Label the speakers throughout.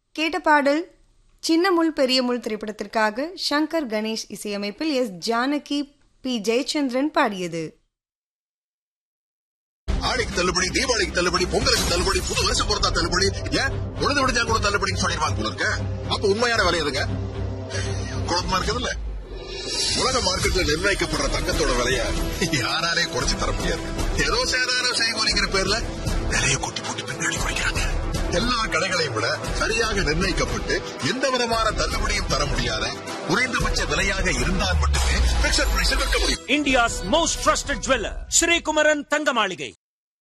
Speaker 1: கேட்ட பாடல் சின்ன முள் பெரிய முள் திரைப்படத்திற்காக சங்கர் கணேஷ் இசையமைப்பில் எஸ் ஜானகி பி ஜெயச்சந்திரன் பாடியது.
Speaker 2: ஆடிக்கு தள்ளுபடி, தீபாவளிக்கு தள்ளுபடி, பொங்கலுக்கு தள்ளுபடி, புது வருஷம் பொறுத்தா தள்ளுபடி, ஏன் உழுது விடுஞ்சா கூட தள்ளுபடின்னு சொல்லிடுவாங்க போல இருக்க. அப்ப உண்மையான விலை எதுங்க? குழப்பமா இருக்குது இல்ல. உலக மார்க்கெட்ல நிர்ணயிக்கப்படுற தங்கத்தோட விலைய யாராலே குறைச்சு தர முடியாது. ஏதோ சேதாரம் செய்கூலிங்கிற பேர்ல விலைய கூட்டி போட்டு பின்னாடி குறைக்கிறாங்க. எல்லா கடைகளையும் விட சரியாக நிர்ணயிக்கப்பட்டு எந்த விதமான தள்ளுபடியும் தர முடியாத குறைந்தபட்ச விலையாக இருந்தால் மட்டுமே பிக்சர் பிரைஸில் விற்க முடியும்.
Speaker 3: India's most trusted jeweler, Sri Kumaran தங்க மாளிகை.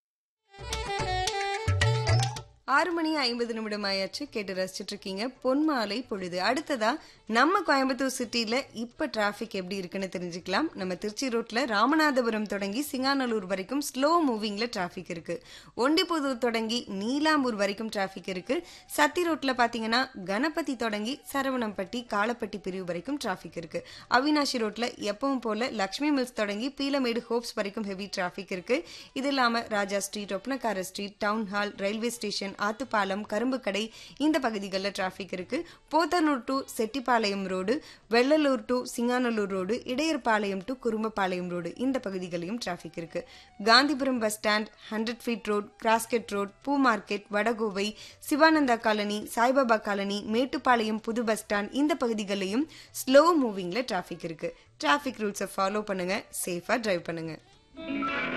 Speaker 1: 6:50 ஆயாச்சு. கேட்டு ரசிச்சுட்டு இருக்கீங்க பொன்மாலை பொழுது. அடுத்ததா நம்ம கோயம்புத்தூர் சிட்டியில இப்ப டிராபிக் எப்படி இருக்குன்னு தெரிஞ்சுக்கலாம். நம்ம திருச்சி ரோட்ல ராமநாதபுரம் தொடங்கி சிங்காநல்லூர் வரைக்கும் ஸ்லோ மூவிங்ல டிராபிக் இருக்கு. ஒண்டிப்புதூர் தொடங்கி நீலாம்பூர் வரைக்கும் டிராபிக் இருக்கு. சத்தி ரோட்ல பாத்தீங்கன்னா கணபதி தொடங்கி சரவணம்பட்டி காலப்பட்டி பிரிவு வரைக்கும் டிராபிக் இருக்கு. அவினாஷி ரோட்ல எப்பவும் போல லட்சுமி மில்ஸ் தொடங்கி பீலமேடு ஹோப்ஸ் வரைக்கும் ஹெவி டிராபிக் இருக்கு. இது இல்லாம ராஜா street, Oppanakara street, town hall, railway station, Athupalam, கரும்பு கடை இந்த பகுதிகளில் டிராபிக் இருக்கு. Podanur to Chettipalayam road, Vellalur to Singanallur road, Idaiyarpalayam to Kurumbapalayam road இந்த பகுதிகளிலும் டிராபிக் இருக்கு. Gandhipuram bus stand, 100 feet road, cross cut road, பூ market, Vadakovai, Sivananda colony, Saibaba colony, Mettupalayam புது பஸ் ஸ்டாண்ட் இந்த பகுதிகளிலும் ஸ்லோ மூவிங்ல டிராபிக் இருக்கு. டிராபிக் ரூல்ஸை ஃபாலோ பண்ணுங்க, சேஃபா டிரைவ் பண்ணுங்க.